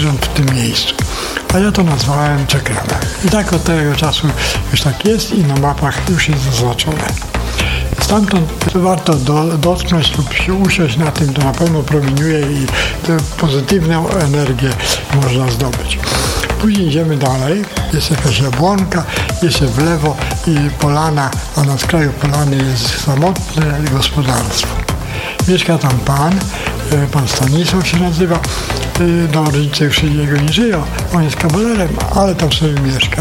zwierząt w tym miejscu. A ja to nazwałem Czekrana. I tak od tego czasu już tak jest i na mapach już jest zaznaczone. Stamtąd warto dotknąć lub się usiąść na tym, to na pewno promieniuje i pozytywną energię można zdobyć. Później idziemy dalej, jest jakaś jabłonka, jeszcze w lewo i polana, a na skraju polany jest samotne gospodarstwo. Mieszka tam pan Stanisław się nazywa, rodzice już jego nie żyją, on jest kawalerem, ale tam sobie mieszka.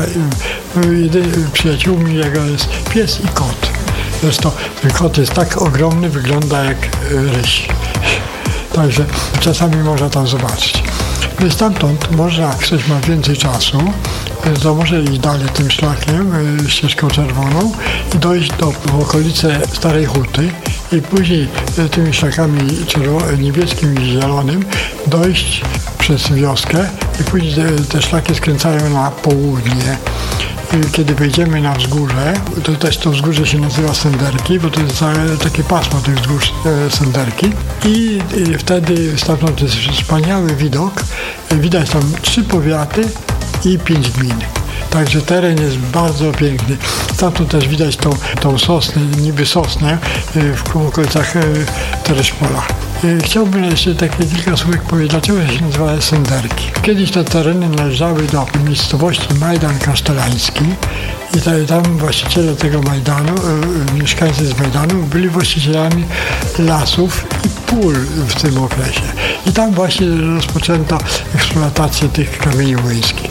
Przyjaciółmi jego jest pies i kot. Zresztą ten kot jest tak ogromny, wygląda jak ryś. Także czasami można tam zobaczyć. No i stamtąd można, jak ktoś ma więcej czasu, to może iść dalej tym szlakiem, ścieżką czerwoną i dojść w okolice Starej Huty i później tymi szlakami niebieskim i zielonym dojść przez wioskę i później te szlaki skręcają na południe. Kiedy wejdziemy na wzgórze, to też to wzgórze się nazywa Senderki, bo to jest takie pasmo tych wzgórz Senderki i wtedy stamtąd jest wspaniały widok. Widać tam 3 powiaty i 5 gmin. Także teren jest bardzo piękny. Stamtąd też widać tą sosnę, niby sosnę w okolicach Tereszpola. Chciałbym jeszcze takie kilka słówek powiedzieć, dlaczego się nazywa Senderki. Kiedyś te tereny należały do miejscowości Majdan Kasztelański i tam właściciele tego Majdanu, mieszkańcy z Majdanu byli właścicielami lasów i pól w tym okresie. I tam właśnie rozpoczęto eksploatację tych kamieni łyńskich.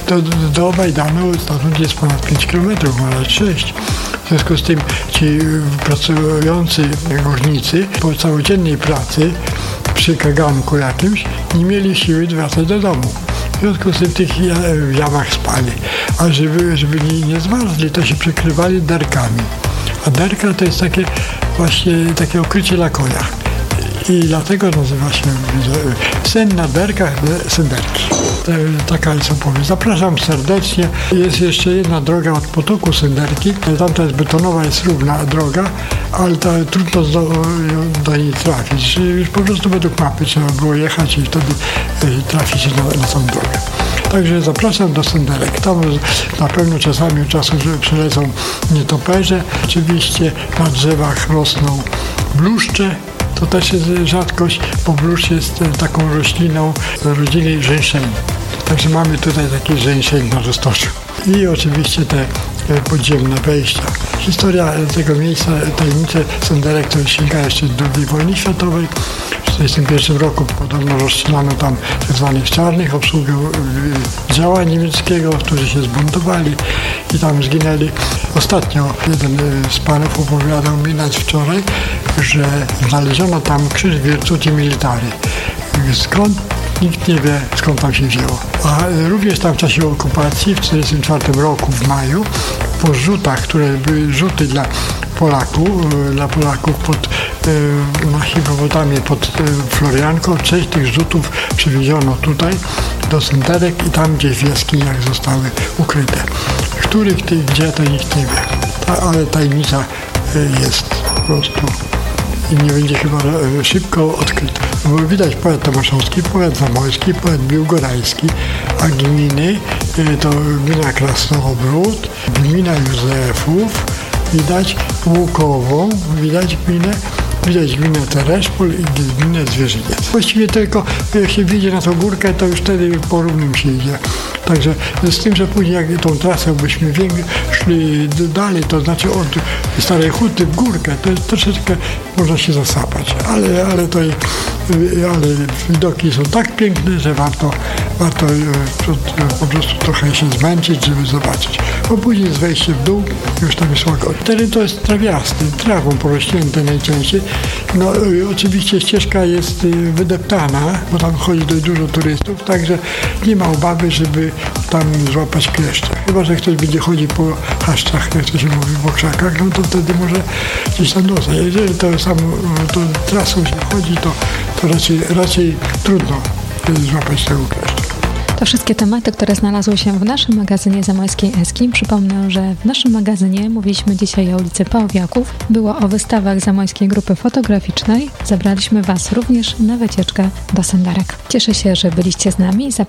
Do Majdanu stąd jest ponad 5 km, może 6. W związku z tym ci pracujący górnicy po całodziennej pracy przy kaganku jakimś nie mieli siły wracać do domu. W związku z tym w tych jamach spali. A żeby nie zmarzli, to się przykrywali derkami. A derka to jest takie okrycie na koniach. I dlatego nazywa się sen na derkach, Senderki. Taka jest opowieść. Zapraszam serdecznie. Jest jeszcze jedna droga od potoku Senderki. Tamta jest betonowa, jest równa droga, ale trudno do niej trafić. Już po prostu według mapy trzeba było jechać i wtedy trafić na tą drogę. Także zapraszam do Senderek. Tam na pewno czasami od czasu przylecą nietoperze. Oczywiście na drzewach rosną bluszcze. To też jest rzadkość, bo bluszcz jest taką rośliną rodziny żeńszeni. Także mamy tutaj taki żeńszeń na roztoczu. I oczywiście te podziemne wejścia. Historia tego miejsca, tajemnice Senderek, to sięga jeszcze do II wojny światowej. W 1941 roku podobno rozstrzelano tam tzw. czarnych, obsługę działa niemieckiego, którzy się zbuntowali i tam zginęli. Ostatnio jeden z panów opowiadał mi wczoraj, że znaleziono tam krzyż Virtuti Militari. Skąd? Nikt nie wie, skąd tam się wzięło. A również tam w czasie okupacji, w 1944 roku w maju, po rzutach, które były rzuty dla Polaków na hipopotamie pod Florianką, część tych rzutów przywieziono tutaj do Senderek i tam gdzieś w jaskiniach zostały ukryte. Których tych, gdzie, to nikt nie wie. Ale tajemnica jest po prostu i nie będzie chyba szybko odkryta. Bo widać powiat tomaszowski, powiat zamojski, powiat biłgorajski, a gminy to gmina Krasnobród, gmina Józefów, widać Łukową, widać gminę Tereszpol i gminę Zwierzyniec. Właściwie tylko jak się wjedzie na tą górkę, to już wtedy po równym się idzie. Także z tym, że później jak tą trasę byśmy szli dalej, to znaczy od Starej Huty w górkę, to troszeczkę można się zasapać. Ale widoki są tak piękne, że warto po prostu trochę się zmęczyć, żeby zobaczyć. Bo później jest wejście w dół, już tam jest łagodnie. Teren to jest trawiasty, trawą porośnięte najczęściej. No oczywiście ścieżka jest wydeptana, bo tam chodzi dość dużo turystów, także nie ma obawy, żeby tam złapać kleszcze. Chyba że ktoś będzie chodził po chaszczach, jak to się mówi, po krzakach, no to wtedy może gdzieś tam dostać. Jeżeli to trasą się chodzi, to raczej trudno złapać tego kleszcza. To wszystkie tematy, które znalazły się w naszym magazynie Zamojskiej Eski. Przypomnę, że w naszym magazynie mówiliśmy dzisiaj o ulicy Pałowiaków. Było o wystawach Zamojskiej Grupy Fotograficznej. Zabraliśmy Was również na wycieczkę do Senderek. Cieszę się, że byliście z nami.